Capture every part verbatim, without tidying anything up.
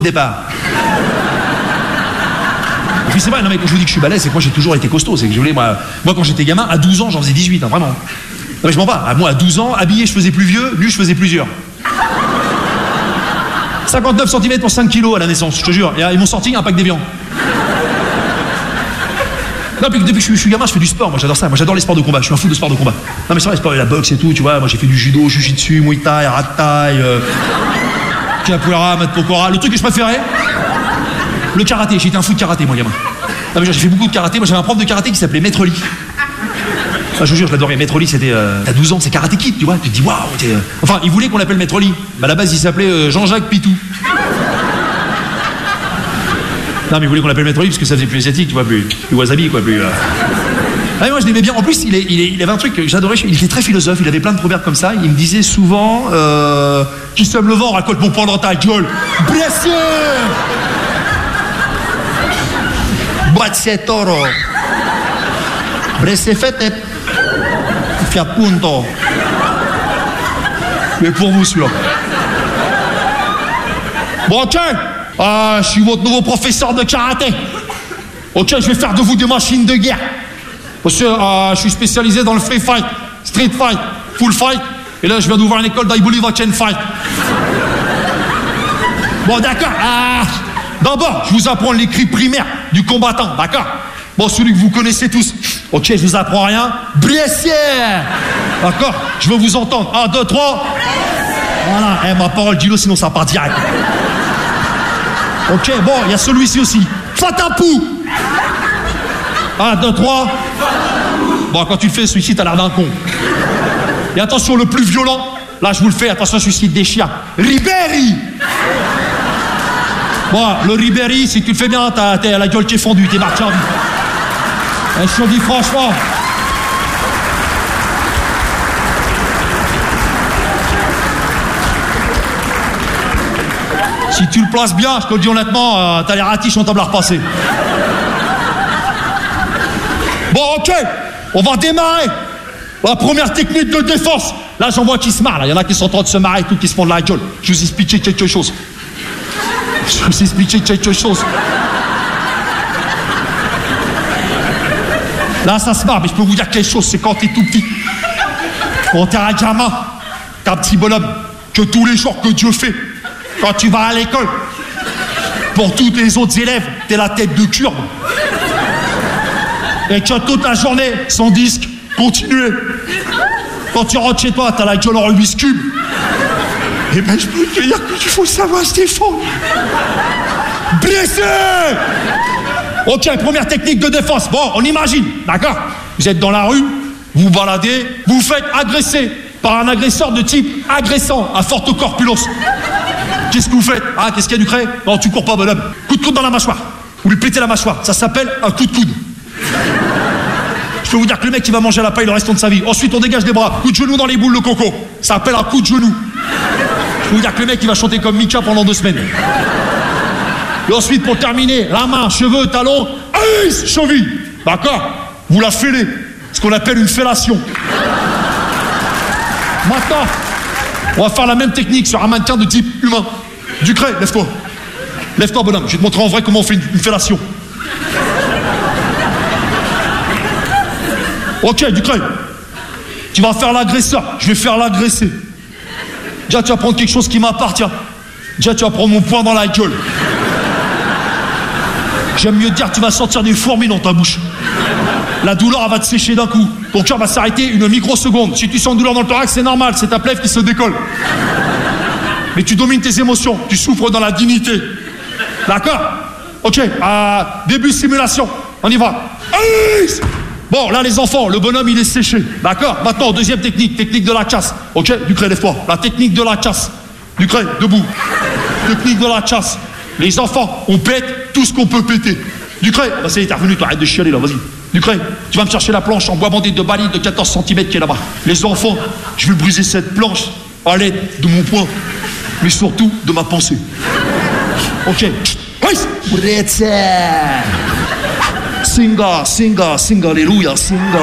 départ. Et puis c'est vrai, non mais quand je vous dis que je suis balèze, c'est que moi j'ai toujours été costaud. C'est que je voulais, moi, moi quand j'étais gamin, à douze ans, j'en faisais dix-huit, hein, vraiment. Non mais je mens pas, à moi à douze ans, habillé je faisais plus vieux, nu je faisais plusieurs. cinquante-neuf centimètres pour cinq kilos à la naissance, je te jure. Et ils m'ont sorti un pack d'évian. Non, puis depuis que je suis gamin, je fais du sport, moi j'adore ça, moi j'adore les sports de combat, je suis un fou de sport de combat. Non mais c'est vrai, les sports, la boxe et tout, tu vois, moi j'ai fait du judo, jujitsu, muay thai, rat thai, euh, capoeira, mat pokora. Le truc que je préférais, le karaté, j'ai été un fou de karaté moi gamin. Non mais j'ai fait beaucoup de karaté, moi j'avais un prof de karaté qui s'appelait Maître Lee. Ah, je vous jure, je l'adorais, Maître Lee c'était, euh, t'as douze ans, c'est Karate Kid, tu vois, tu te dis waouh, t'es... Euh... Enfin, il voulait qu'on l'appelle Maître Lee, bah à la base il s'appelait euh, Jean-Jacques Pitou. Non mais il voulait qu'on l'appelle Maître Lee parce que ça faisait plus asiatique, tu vois, plus, plus wasabi quoi, plus... Euh... Ah mais moi je l'aimais bien, en plus il, est, il, est, il avait un truc que j'adorais, il était très philosophe, il avait plein de proverbes comme ça, il me disait souvent euh, qui sème le vent raconte mon poing dans ta gueule. Blessé Grazie toro Blessé fete Fia punto. Mais pour vous celui-là. Bon ok, euh, je suis votre nouveau professeur de karaté. Ok, je vais faire de vous des machines de guerre. Parce que euh, je suis spécialisé dans le free fight, street fight, full fight. Et là, je viens d'ouvrir une école d'I Believe I Can Fight. Bon, d'accord. Euh, D'abord, je vous apprends les cris primaires du combattant, d'accord? Bon, celui que vous connaissez tous. Ok, je vous apprends rien. Blessé. D'accord? Je veux vous entendre. Un, deux, trois. Voilà. Eh, ma parole, dis-le, sinon ça part direct. Ok, bon, il y a celui-ci aussi. Fatapou. Un, deux, trois. Bon, quand tu le fais, celui-ci, t'as l'air d'un con. Et attention, le plus violent, là, je vous le fais, attention, celui-ci des chiens. Ribéry. Bon, le Ribéry, si tu le fais bien, t'as, t'as la gueule qui est fondue, t'es marqué en vie. Et je te dis franchement. Si tu le places bien, je te le dis honnêtement, euh, t'as les ratiches en table à repasser. Bon, ok, on va démarrer. La première technique de défense. Là, j'en vois qui se marrent. Il y en a qui sont en train de se marrer et tout, qui se font de la gueule. Je vous expliquer quelque chose. Je vais vous expliquer quelque chose. Là, ça se marre, mais je peux vous dire quelque chose. C'est quand t'es tout petit. Quand t'es un gamin, t'es un petit bonhomme, que tous les jours que Dieu fait, quand tu vas à l'école, pour tous les autres élèves, t'es la tête de curve. Et que toute la journée, sans disque, continuer. Quand tu rentres chez toi, t'as la gueule en Rubik's Cube. Eh ben, je peux te dire qu'il faut savoir se défendre. Blessé. Ok, première technique de défense. Bon, on imagine, d'accord? Vous êtes dans la rue, vous vous baladez, vous vous faites agresser par un agresseur de type agressant, à forte corpulence. Qu'est-ce que vous faites? Ah, qu'est-ce qu'il y a du craie? Non, tu cours pas, bonhomme. Coup de coude dans la mâchoire. Vous lui pétez la mâchoire. Ça s'appelle un coup de coude. Je peux vous dire que le mec, il va manger à la paille le restant de sa vie. Ensuite, on dégage les bras. Coup de genou dans les boules de coco. Ça s'appelle un coup de genou. Je peux vous dire que le mec, il va chanter comme Mika pendant deux semaines. Et ensuite, pour terminer, la main, cheveux, talons, aïe, cheville. D'accord? Vous la fêlez. Ce qu'on appelle une fellation. Maintenant, on va faire la même technique sur un mannequin de type humain. Ducret, lève-toi. Lève-toi, bonhomme. Je vais te montrer en vrai comment on fait une, une fellation. Ok, Ducret. Tu vas faire l'agresseur. Je vais faire l'agresser. Déjà, tu vas prendre quelque chose qui m'appartient. Déjà, tu vas prendre mon poing dans la gueule. J'aime mieux te dire que tu vas sentir des fourmis dans ta bouche. La douleur, elle va te sécher d'un coup. Ton cœur va s'arrêter une microseconde. Si tu sens une douleur dans le thorax, c'est normal, c'est ta plèvre qui se décolle. Mais tu domines tes émotions, tu souffres dans la dignité. D'accord? Ok, euh, début simulation. On y va. Aïe! Bon, là, les enfants, le bonhomme, il est séché. D'accord? Maintenant, deuxième technique, technique de la chasse. Ok? Ducret, lève-toi. La technique de la chasse. Ducret, debout. Technique de la chasse. Les enfants, on pète tout ce qu'on peut péter. Ducret, bah, c'est, t'es revenu, toi, arrête de chialer, là, vas-y. Ducret, tu vas me chercher la planche en bois bandé de baline de quatorze centimètres qui est là-bas. Les enfants, je vais briser cette planche à l'aide de mon poing, mais surtout de ma pensée. Ok. Oui. Singa, singa, singa, alléluia, singa.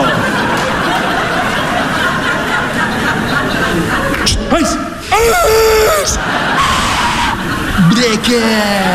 Break.